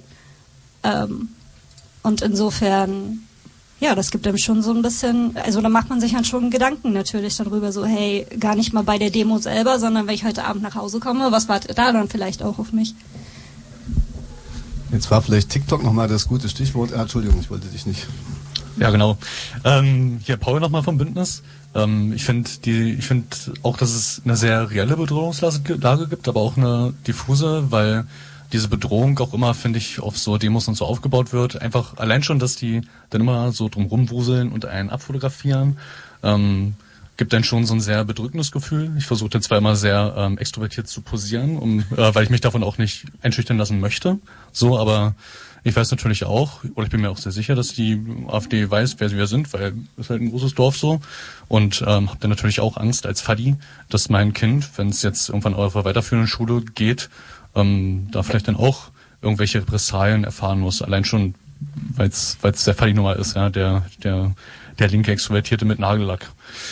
Und insofern, ja, das gibt einem schon so ein bisschen, also da macht man sich halt schon Gedanken natürlich darüber, so hey, gar nicht mal bei der Demo selber, sondern wenn ich heute Abend nach Hause komme, was wartet da dann vielleicht auch auf mich? Jetzt war vielleicht TikTok nochmal das gute Stichwort. Entschuldigung, ich wollte dich nicht. Ja, genau. Hier Paul nochmal vom Bündnis. Ich finde auch, dass es eine sehr reelle Bedrohungslage gibt, aber auch eine diffuse, weil diese Bedrohung auch immer, finde ich, auf so Demos und so aufgebaut wird. Einfach allein schon, dass die dann immer so drum rumwuseln und einen abfotografieren, gibt dann schon so ein sehr bedrückendes Gefühl. Ich versuche zwar immer sehr extrovertiert zu posieren, weil ich mich davon auch nicht einschüchtern lassen möchte. So, aber ich weiß natürlich auch, oder ich bin mir auch sehr sicher, dass die AfD weiß, wer wir sind, weil es halt ein großes Dorf so. Und habe dann natürlich auch Angst als Faddy, dass mein Kind, wenn es jetzt irgendwann auf einer weiterführenden Schule geht, da vielleicht dann auch irgendwelche Repressalien erfahren muss. Allein schon, weil es der Faddy Nummer ist, ja, der linke Extrovertierte mit Nagellack.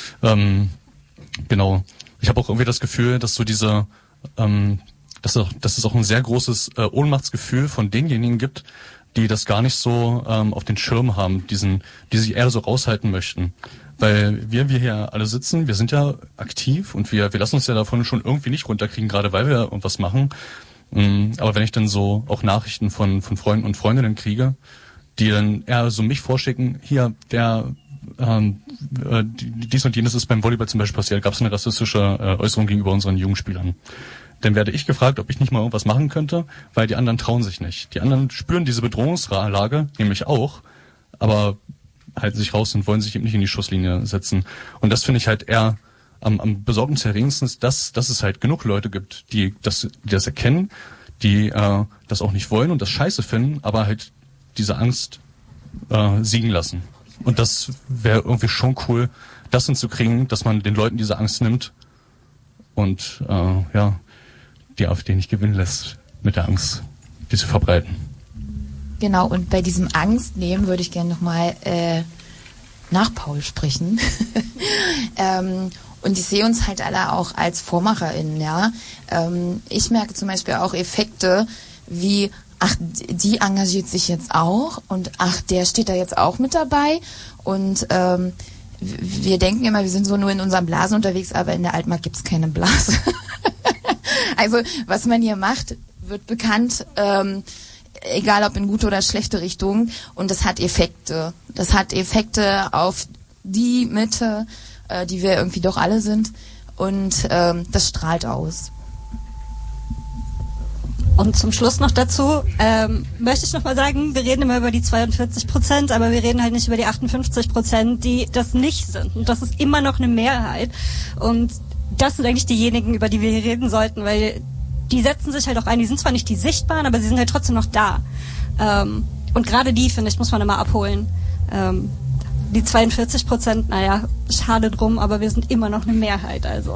Genau. Ich habe auch irgendwie das Gefühl, dass so diese, dass es auch ein sehr großes Ohnmachtsgefühl von denjenigen gibt, die das gar nicht so auf den Schirm haben, die sich eher so raushalten möchten. Weil wir hier alle sitzen, wir sind ja aktiv und wir lassen uns ja davon schon irgendwie nicht runterkriegen, gerade weil wir irgendwas machen. Aber wenn ich dann so auch Nachrichten von Freunden und Freundinnen kriege, die dann eher so mich vorschicken, hier, dies und jenes ist beim Volleyball zum Beispiel passiert, gab es eine rassistische Äußerung gegenüber unseren Jugendspielern. Dann werde ich gefragt, ob ich nicht mal irgendwas machen könnte, weil die anderen trauen sich nicht. Die anderen spüren diese Bedrohungslage, nämlich auch, aber halten sich raus und wollen sich eben nicht in die Schusslinie setzen. Und das finde ich halt eher am besorgniserregendsten, dass es halt genug Leute gibt, die das erkennen, die das auch nicht wollen und das scheiße finden, aber halt diese Angst siegen lassen. Und das wäre irgendwie schon cool, das hinzukriegen, dass man den Leuten diese Angst nimmt und die AfD nicht gewinnen lässt mit der Angst, die sie verbreiten. Genau, und bei diesem Angstnehmen würde ich gerne nochmal nach Paul sprechen. Und ich sehe uns halt alle auch als VormacherInnen, ja. Ich merke zum Beispiel auch Effekte wie, ach, die engagiert sich jetzt auch und ach, der steht da jetzt auch mit dabei und wir denken immer, wir sind so nur in unseren Blasen unterwegs, aber in der Altmark gibt's keine Blase. Also was man hier macht, wird bekannt, egal ob in gute oder schlechte Richtung, und das hat Effekte. Das hat Effekte auf die Mitte, die wir irgendwie doch alle sind, und das strahlt aus. Und zum Schluss noch dazu möchte ich noch mal sagen, wir reden immer über die 42%, aber wir reden halt nicht über die 58%, die das nicht sind. Und das ist immer noch eine Mehrheit. Und das sind eigentlich diejenigen, über die wir hier reden sollten, weil die setzen sich halt auch ein. Die sind zwar nicht die Sichtbaren, aber sie sind halt trotzdem noch da. Und gerade die, finde ich, muss man immer abholen. Die 42%, naja, schade drum, aber wir sind immer noch eine Mehrheit, also.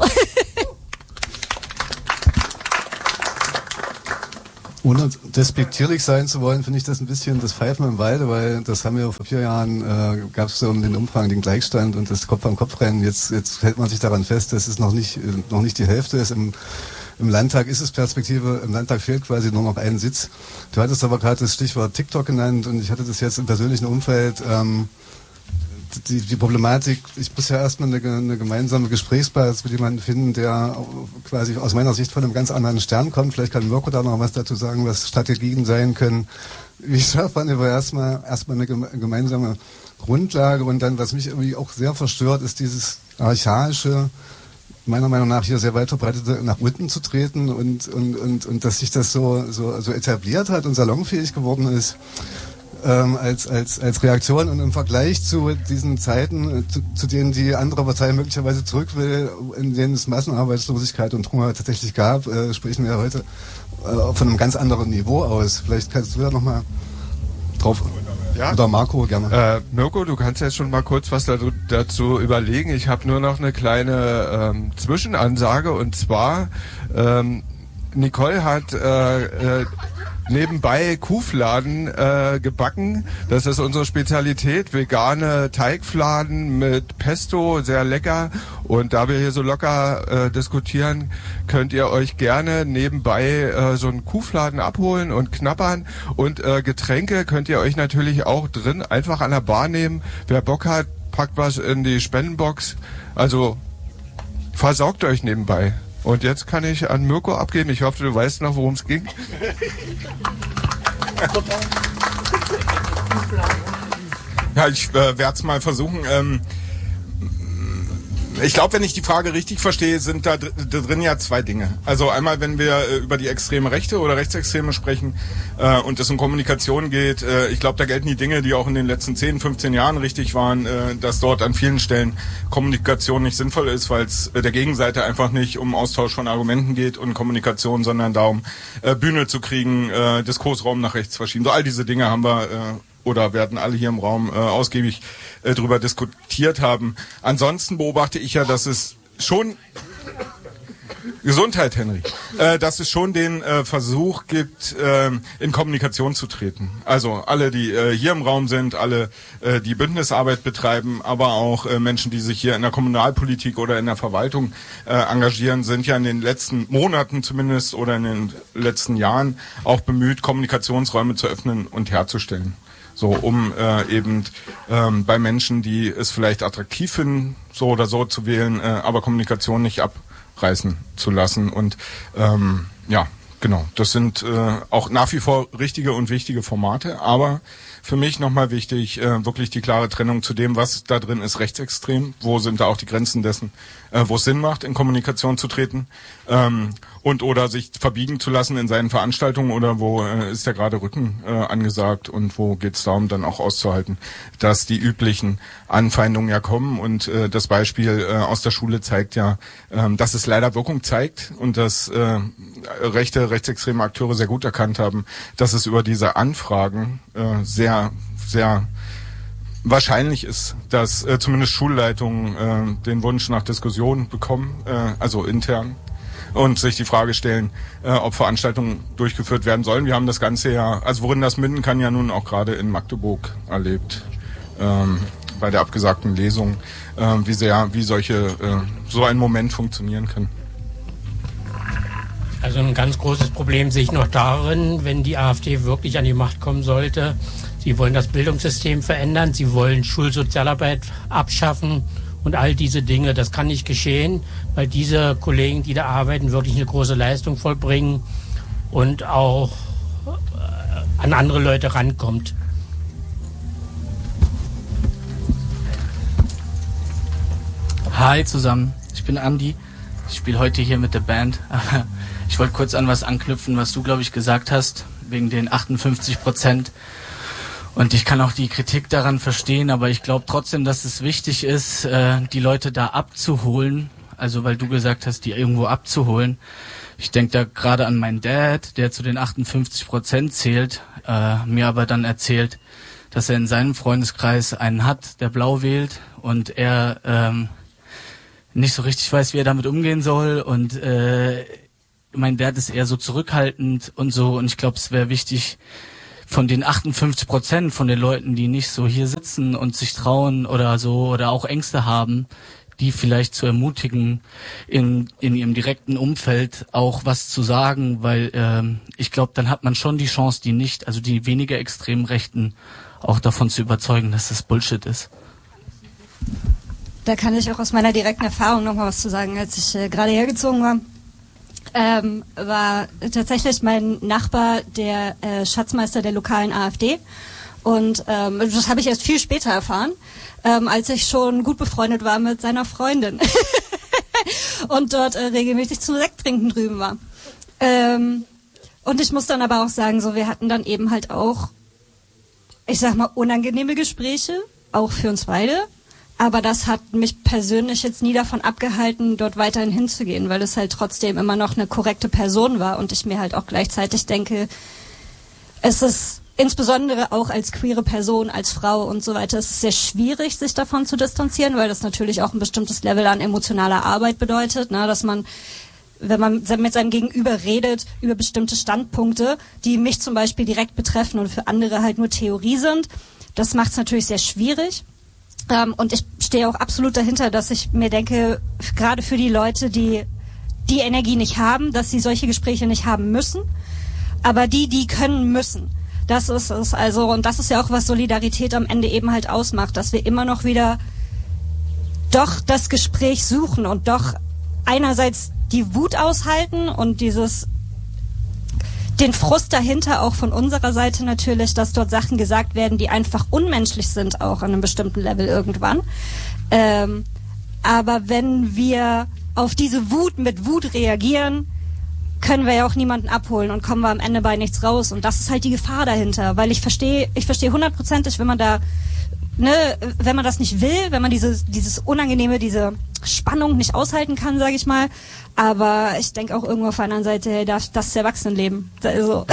Ohne despektierlich sein zu wollen, finde ich das ein bisschen das Pfeifen im Walde, weil das haben wir vor 4 Jahren, gab es so um den Umfang den Gleichstand und das Kopf-an-Kopf-Rennen. Jetzt hält man sich daran fest, dass es noch nicht die Hälfte ist. Im Landtag ist es Perspektive, im Landtag fehlt quasi nur noch ein Sitz. Du hattest aber gerade das Stichwort TikTok genannt und ich hatte das jetzt im persönlichen Umfeld, die Problematik, ich muss ja erstmal eine gemeinsame Gesprächsbasis mit jemandem finden, der quasi aus meiner Sicht von einem ganz anderen Stern kommt. Vielleicht kann Mirko da noch was dazu sagen, was Strategien sein können. Wie schafft man aber erstmal eine gemeinsame Grundlage, und dann, was mich irgendwie auch sehr verstört, ist dieses archaische, meiner Meinung nach hier sehr weit verbreitete, nach unten zu treten und dass sich das so etabliert hat und salonfähig geworden ist. Als Reaktion und im Vergleich zu diesen Zeiten, zu denen die andere Partei möglicherweise zurück will, in denen es Massenarbeitslosigkeit und Hunger tatsächlich gab, sprechen wir heute von einem ganz anderen Niveau aus. Vielleicht kannst du da nochmal drauf... Ja. Oder Marco, gerne. Mirko, du kannst jetzt schon mal kurz was dazu überlegen. Ich habe nur noch eine kleine Zwischenansage, und zwar Nicole hat nebenbei Kuhfladen gebacken. Das ist unsere Spezialität. Vegane Teigfladen mit Pesto, sehr lecker. Und da wir hier so locker diskutieren, könnt ihr euch gerne nebenbei so einen Kuhfladen abholen und knabbern. Und Getränke könnt ihr euch natürlich auch drin einfach an der Bar nehmen. Wer Bock hat, packt was in die Spendenbox. Also versorgt euch nebenbei. Und jetzt kann ich an Mirko abgeben. Ich hoffe, du weißt noch, worum es ging. Ja, ich werde es mal versuchen. Ich glaube, wenn ich die Frage richtig verstehe, sind da drin ja 2 Dinge. Also einmal, wenn wir über die extreme Rechte oder Rechtsextreme sprechen und es um Kommunikation geht, ich glaube, da gelten die Dinge, die auch in den letzten 10, 15 Jahren richtig waren, dass dort an vielen Stellen Kommunikation nicht sinnvoll ist, weil es der Gegenseite einfach nicht um Austausch von Argumenten geht und Kommunikation, sondern darum, Bühne zu kriegen, Diskursraum nach rechts verschieben. So all diese Dinge haben wir oder werden alle hier im Raum ausgiebig drüber diskutiert haben. Ansonsten beobachte ich ja, dass es schon Gesundheit, Henry, dass es schon den Versuch gibt, in Kommunikation zu treten. Also alle, die hier im Raum sind, alle, die Bündnisarbeit betreiben, aber auch Menschen, die sich hier in der Kommunalpolitik oder in der Verwaltung engagieren, sind ja in den letzten Monaten zumindest oder in den letzten Jahren auch bemüht, Kommunikationsräume zu öffnen und herzustellen. So, um eben bei Menschen, die es vielleicht attraktiv finden, so oder so zu wählen, aber Kommunikation nicht abreißen zu lassen. Und ja, genau, das sind auch nach wie vor richtige und wichtige Formate, aber für mich nochmal wichtig, wirklich die klare Trennung zu dem, was da drin ist, rechtsextrem, wo sind da auch die Grenzen dessen, wo es Sinn macht, in Kommunikation zu treten und oder sich verbiegen zu lassen in seinen Veranstaltungen oder wo ist ja gerade Rücken angesagt und wo geht es darum, dann auch auszuhalten, dass die üblichen Anfeindungen ja kommen und das Beispiel aus der Schule zeigt ja, dass es leider Wirkung zeigt und dass rechtsextreme Akteure sehr gut erkannt haben, dass es über diese Anfragen sehr wahrscheinlich ist, dass zumindest Schulleitungen den Wunsch nach Diskussion bekommen, also intern, und sich die Frage stellen, ob Veranstaltungen durchgeführt werden sollen. Wir haben das Ganze ja, also worin das münden kann, ja nun auch gerade in Magdeburg erlebt, bei der abgesagten Lesung, wie so ein Moment funktionieren kann. Also ein ganz großes Problem sehe ich noch darin, wenn die AfD wirklich an die Macht kommen sollte. Sie wollen das Bildungssystem verändern, sie wollen Schulsozialarbeit abschaffen und all diese Dinge. Das kann nicht geschehen, weil diese Kollegen, die da arbeiten, wirklich eine große Leistung vollbringen und auch an andere Leute rankommt. Hi zusammen, ich bin Andi. Ich spiele heute hier mit der Band. Ich wollte kurz an was anknüpfen, was du, glaube ich, gesagt hast, wegen den 58%. Und ich kann auch die Kritik daran verstehen, aber ich glaube trotzdem, dass es wichtig ist, die Leute da abzuholen. Also weil du gesagt hast, die irgendwo abzuholen. Ich denke da gerade an meinen Dad, der zu den 58% zählt, mir aber dann erzählt, dass er in seinem Freundeskreis einen hat, der blau wählt und er nicht so richtig weiß, wie er damit umgehen soll. Und mein Dad ist eher so zurückhaltend und so. Und ich glaube, es wäre wichtig, von den 58% von den Leuten, die nicht so hier sitzen und sich trauen oder so oder auch Ängste haben, die vielleicht zu ermutigen, in ihrem direkten Umfeld auch was zu sagen, weil ich glaube, dann hat man schon die Chance, die weniger extremen Rechten auch davon zu überzeugen, dass das Bullshit ist. Da kann ich auch aus meiner direkten Erfahrung noch mal was zu sagen. Als ich gerade hergezogen war, war tatsächlich mein Nachbar der Schatzmeister der lokalen AfD. Und das habe ich erst viel später erfahren, als ich schon gut befreundet war mit seiner Freundin und dort regelmäßig zum Sekttrinken drüben war. Und ich muss dann aber auch sagen, so wir hatten dann eben halt auch, ich sag mal, unangenehme Gespräche, auch für uns beide. Aber das hat mich persönlich jetzt nie davon abgehalten, dort weiterhin hinzugehen, weil es halt trotzdem immer noch eine korrekte Person war und ich mir halt auch gleichzeitig denke, es ist insbesondere auch als queere Person, als Frau und so weiter, es ist sehr schwierig, sich davon zu distanzieren, weil das natürlich auch ein bestimmtes Level an emotionaler Arbeit bedeutet, ne, dass man, wenn man mit seinem Gegenüber redet über bestimmte Standpunkte, die mich zum Beispiel direkt betreffen und für andere halt nur Theorie sind, das macht es natürlich sehr schwierig. Und ich stehe auch absolut dahinter, dass ich mir denke, gerade für die Leute, die die Energie nicht haben, dass sie solche Gespräche nicht haben müssen, aber die können müssen. Das ist es also, und das ist ja auch, was Solidarität am Ende eben halt ausmacht, dass wir immer noch wieder doch das Gespräch suchen und doch einerseits die Wut aushalten und den Frust dahinter auch von unserer Seite natürlich, dass dort Sachen gesagt werden, die einfach unmenschlich sind, auch an einem bestimmten Level irgendwann. Aber wenn wir auf diese Wut mit Wut reagieren, können wir ja auch niemanden abholen und kommen wir am Ende bei nichts raus. Und das ist halt die Gefahr dahinter, weil ich verstehe 100%, wenn man da, ne, wenn man das nicht will, wenn man dieses Unangenehme, diese Spannung nicht aushalten kann, sage ich mal. Aber ich denke auch irgendwo auf der anderen Seite, hey, das ist Erwachsenenleben. Also.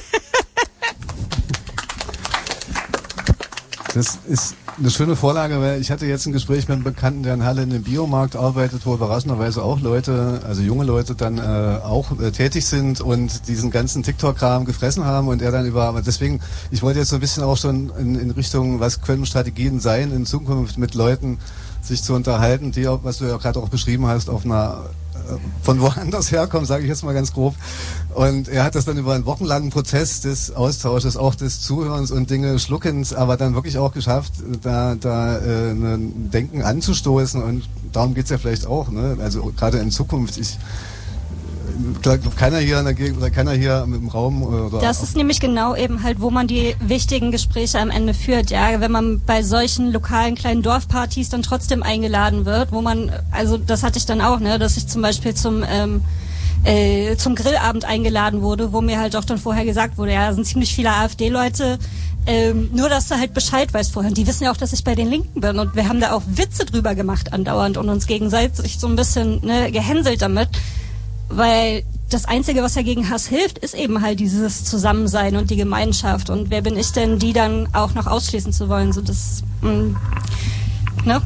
Das ist eine schöne Vorlage, weil ich hatte jetzt ein Gespräch mit einem Bekannten, der in Halle in einem Biomarkt arbeitet, wo überraschenderweise auch Leute, also junge Leute dann auch tätig sind und diesen ganzen TikTok-Kram gefressen haben und er dann deswegen, ich wollte jetzt so ein bisschen auch schon in Richtung, was können Strategien sein, in Zukunft mit Leuten sich zu unterhalten, die, was du ja gerade auch beschrieben hast, auf einer von woanders herkommen, sage ich jetzt mal ganz grob. Und er hat das dann über einen wochenlangen Prozess des Austausches, auch des Zuhörens und Dinge schluckens, aber dann wirklich auch geschafft, da ein Denken anzustoßen, und darum geht's ja vielleicht auch, ne? Also gerade in Zukunft, keiner hier in der Gegend oder keiner hier im Raum oder. Das ist nämlich genau eben halt, wo man die wichtigen Gespräche am Ende führt, ja. Wenn man bei solchen lokalen kleinen Dorfpartys dann trotzdem eingeladen wird, wo man, also das hatte ich dann auch, ne, dass ich zum Beispiel zum Grillabend eingeladen wurde, wo mir halt auch dann vorher gesagt wurde, ja, da sind ziemlich viele AfD-Leute, nur dass du halt Bescheid weißt vorher. Und die wissen ja auch, dass ich bei den Linken bin, und wir haben da auch Witze drüber gemacht andauernd und uns gegenseitig so ein bisschen, ne, gehänselt damit. Weil das Einzige, was dagegen Hass hilft, ist eben halt dieses Zusammensein und die Gemeinschaft. Und wer bin ich denn, die dann auch noch ausschließen zu wollen? So das, ne?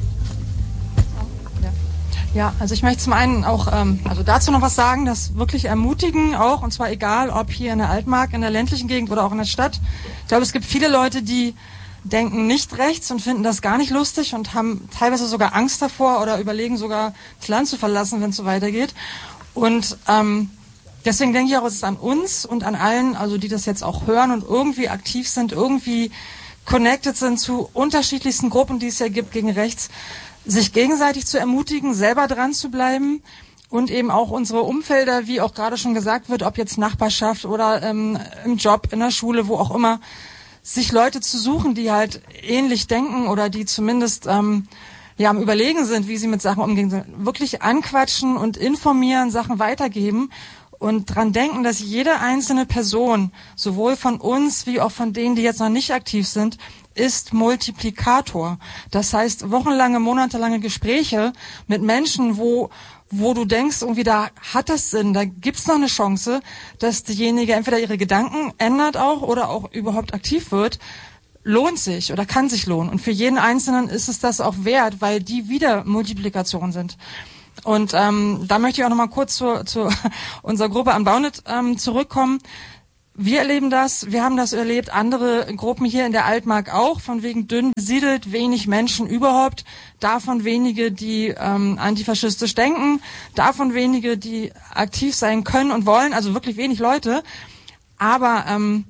Ja, also ich möchte zum einen auch also dazu noch was sagen, das wirklich ermutigen auch, und zwar egal, ob hier in der Altmark, in der ländlichen Gegend oder auch in der Stadt. Ich glaube, es gibt viele Leute, die denken nicht rechts und finden das gar nicht lustig und haben teilweise sogar Angst davor oder überlegen sogar, das Land zu verlassen, wenn es so weitergeht. Und deswegen denke ich auch, es ist an uns und an allen, also die das jetzt auch hören und irgendwie aktiv sind, irgendwie connected sind zu unterschiedlichsten Gruppen, die es ja gibt gegen rechts, sich gegenseitig zu ermutigen, selber dran zu bleiben und eben auch unsere Umfelder, wie auch gerade schon gesagt wird, ob jetzt Nachbarschaft oder im Job, in der Schule, wo auch immer, sich Leute zu suchen, die halt ähnlich denken oder die zumindest am Überlegen sind, wie sie mit Sachen umgehen, wirklich anquatschen und informieren, Sachen weitergeben und dran denken, dass jede einzelne Person, sowohl von uns wie auch von denen, die jetzt noch nicht aktiv sind, ist Multiplikator. Das heißt, wochenlange, monatelange Gespräche mit Menschen, wo du denkst, irgendwie da hat das Sinn, da gibt's noch eine Chance, dass diejenige entweder ihre Gedanken ändert auch oder auch überhaupt aktiv wird, lohnt sich oder kann sich lohnen. Und für jeden Einzelnen ist es das auch wert, weil die wieder Multiplikation sind. Und da möchte ich auch nochmal kurz zu unserer Gruppe Unbounded zurückkommen. Wir erleben das, wir haben das erlebt, andere Gruppen hier in der Altmark auch, von wegen dünn besiedelt, wenig Menschen überhaupt, davon wenige, die antifaschistisch denken, davon wenige, die aktiv sein können und wollen, also wirklich wenig Leute. Aber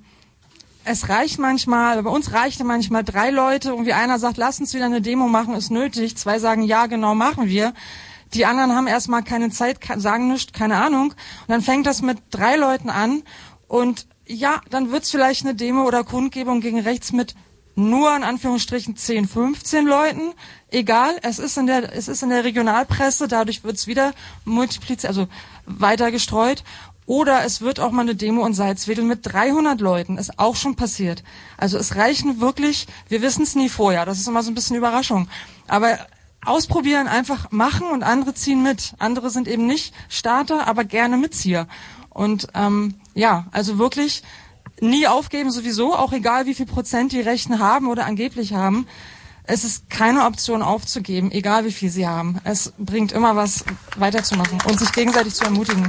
es reicht manchmal, bei uns reichte manchmal 3 Leute, irgendwie einer sagt, lass uns wieder eine Demo machen, ist nötig, 2 sagen, ja, genau, machen wir. Die anderen haben erstmal keine Zeit, sagen nichts, keine Ahnung. Und dann fängt das mit 3 Leuten an und ja, dann wird's vielleicht eine Demo oder Kundgebung gegen rechts mit nur in Anführungsstrichen 10, 15 Leuten. Egal, es ist in der Regionalpresse, dadurch wird's wieder multipliziert, also weiter gestreut. Oder es wird auch mal eine Demo in Salzwedel mit 300 Leuten, ist auch schon passiert. Also es reichen wirklich, wir wissen es nie vorher, das ist immer so ein bisschen Überraschung. Aber ausprobieren, einfach machen und andere ziehen mit. Andere sind eben nicht Starter, aber gerne Mitzieher. Und also wirklich nie aufgeben sowieso, auch egal wie viel Prozent die Rechten haben oder angeblich haben. Es ist keine Option aufzugeben, egal wie viel sie haben. Es bringt immer was weiterzumachen und sich gegenseitig zu ermutigen.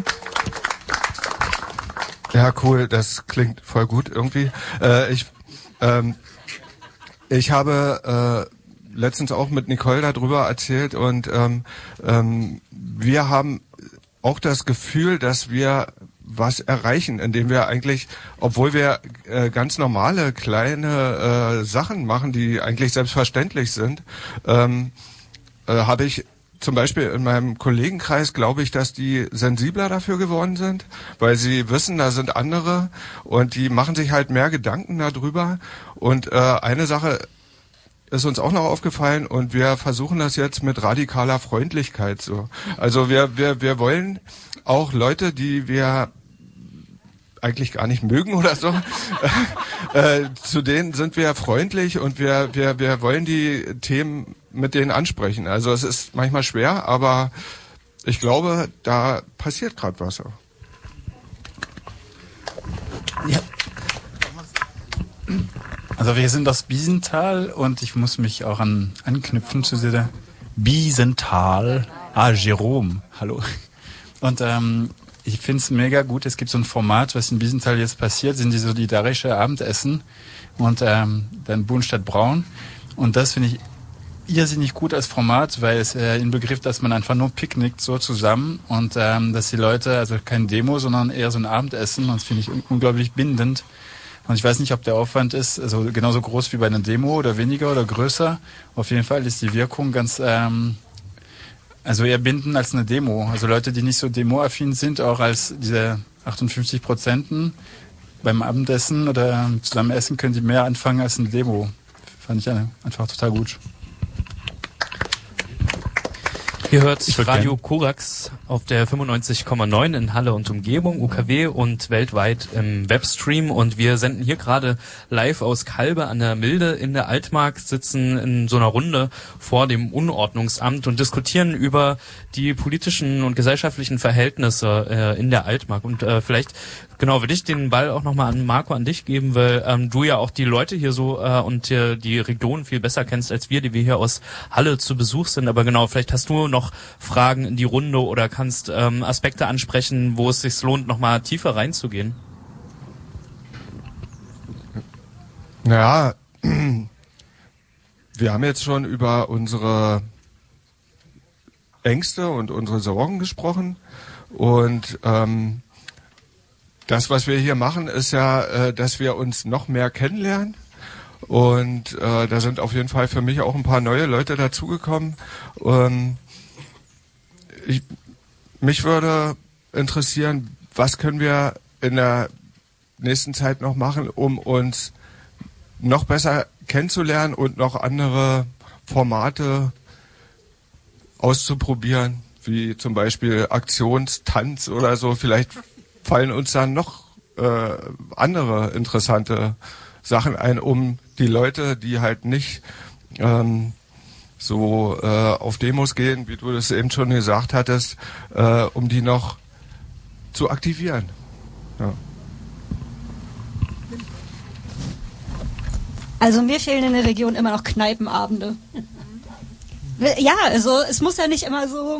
Ja, cool, das klingt voll gut irgendwie. Ich habe letztens auch mit Nicole darüber erzählt und wir haben auch das Gefühl, dass wir was erreichen, indem wir eigentlich, obwohl wir ganz normale kleine Sachen machen, die eigentlich selbstverständlich sind, habe ich zum Beispiel in meinem Kollegenkreis, glaube ich, dass die sensibler dafür geworden sind, weil sie wissen, da sind andere und die machen sich halt mehr Gedanken darüber. Und eine Sache ist uns auch noch aufgefallen und wir versuchen das jetzt mit radikaler Freundlichkeit so. Also wir wollen auch Leute, die wir eigentlich gar nicht mögen oder so, zu denen sind wir freundlich und wir wollen die Themen mit denen ansprechen. Also es ist manchmal schwer, aber ich glaube, da passiert gerade was. Ja. Also wir sind aus Biesenthal und ich muss mich auch anknüpfen zu dieser Biesenthal. Jerome, hallo. Und ich finde es mega gut, es gibt so ein Format, was in Biesenthal jetzt passiert, sind die solidarische Abendessen und dann Buhnstadt Braun. Und das finde ich irrsinnig gut als Format, weil es inbegriff, dass man einfach nur picknickt so zusammen und dass die Leute, also kein Demo, sondern eher so ein Abendessen, und das finde ich unglaublich bindend. Und ich weiß nicht, ob der Aufwand ist, also genauso groß wie bei einer Demo oder weniger oder größer. Auf jeden Fall ist die Wirkung ganz, also eher bindend als eine Demo. Also Leute, die nicht so demoaffin sind, auch als diese 58% beim Abendessen oder zusammen essen, können die mehr anfangen als eine Demo. Fand ich einfach total gut. Ihr hört Radio Korax auf der 95,9 in Halle und Umgebung, UKW und weltweit im Webstream. Und wir senden hier gerade live aus Kalbe an der Milde in der Altmark, sitzen in so einer Runde vor dem Unordnungsamt und diskutieren über die politischen und gesellschaftlichen Verhältnisse in der Altmark. Und vielleicht genau, würde ich den Ball auch nochmal an Marco, an dich geben, weil du ja auch die Leute hier so und die Region viel besser kennst als wir, die wir hier aus Halle zu Besuch sind. Aber genau, vielleicht hast du noch Fragen in die Runde oder kannst Aspekte ansprechen, wo es sich lohnt, nochmal tiefer reinzugehen. Ja, wir haben jetzt schon über unsere Ängste und unsere Sorgen gesprochen und das, was wir hier machen, ist ja, dass wir uns noch mehr kennenlernen. Und da sind auf jeden Fall für mich auch ein paar neue Leute dazugekommen. Mich würde interessieren, was können wir in der nächsten Zeit noch machen, um uns noch besser kennenzulernen und noch andere Formate auszuprobieren, wie zum Beispiel Aktionstanz oder so. Vielleicht fallen uns dann noch andere interessante Sachen ein, um die Leute, die halt nicht auf Demos gehen, wie du das eben schon gesagt hattest, um die noch zu aktivieren. Ja. Also mir fehlen in der Region immer noch Kneipenabende. Ja, also es muss ja nicht immer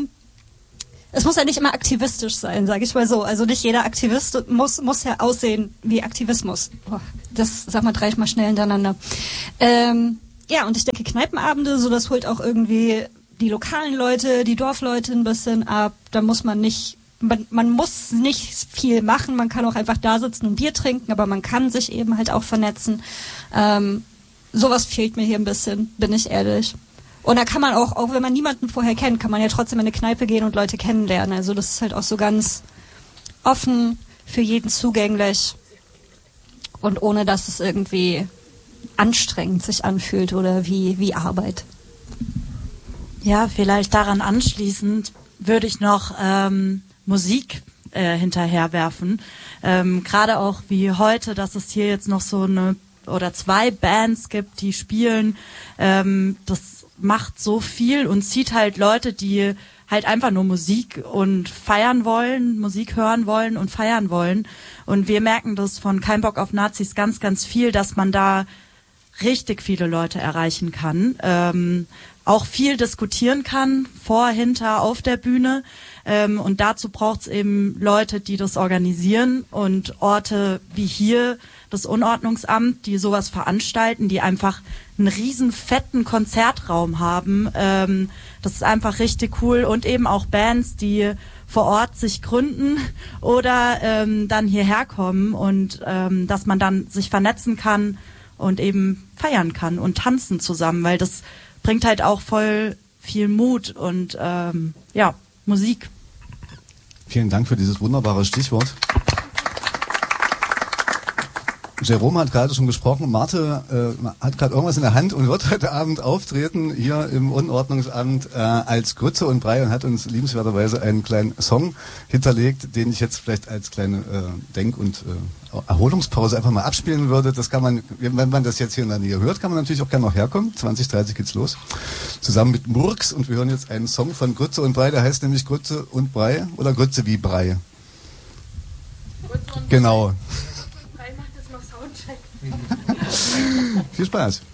aktivistisch sein, sage ich mal so. Also nicht jeder Aktivist muss ja aussehen wie Aktivismus. Das sag mal dreimal schnell hintereinander. Ja, und ich denke Kneipenabende, so das holt auch irgendwie die lokalen Leute, die Dorfleute ein bisschen ab. Da muss man muss nicht viel machen, man kann auch einfach da sitzen und Bier trinken, aber man kann sich eben halt auch vernetzen. Sowas fehlt mir hier ein bisschen, bin ich ehrlich. Und da kann man auch wenn man niemanden vorher kennt, kann man ja trotzdem in eine Kneipe gehen und Leute kennenlernen. Also das ist halt auch so ganz offen, für jeden zugänglich und ohne, dass es irgendwie anstrengend sich anfühlt oder wie Arbeit. Ja, vielleicht daran anschließend würde ich noch Musik hinterherwerfen. Gerade auch wie heute, dass es hier jetzt noch so eine oder zwei Bands gibt, die spielen. Das macht so viel und zieht halt Leute, die halt einfach nur Musik und feiern wollen, Musik hören wollen und feiern wollen. Und wir merken das von Kein Bock auf Nazis ganz, ganz viel, dass man da richtig viele Leute erreichen kann. Auch viel diskutieren kann, vor, hinter, auf der Bühne. Und dazu braucht es eben Leute, die das organisieren und Orte wie hier, das Unordnungsamt, die sowas veranstalten, die einfach einen riesen fetten Konzertraum haben. Das ist einfach richtig cool. Und eben auch Bands, die vor Ort sich gründen oder dann hierher kommen und dass man dann sich vernetzen kann und eben feiern kann und tanzen zusammen, weil das bringt halt auch voll viel Mut und Musik. Vielen Dank für dieses wunderbare Stichwort. Jerome hat gerade schon gesprochen, Marte hat gerade irgendwas in der Hand und wird heute Abend auftreten hier im Unordnungsamt als Grütze und Brei und hat uns liebenswerterweise einen kleinen Song hinterlegt, den ich jetzt vielleicht als kleine Denk- und Erholungspause einfach mal abspielen würde. Das kann man, wenn man das jetzt hier in der Nähe hört, kann man natürlich auch gerne noch herkommen. 20:30 geht's los. Zusammen mit Murks und wir hören jetzt einen Song von Grütze und Brei, der heißt nämlich Grütze und Brei oder Grütze wie Brei. Genau. Viel Spaß.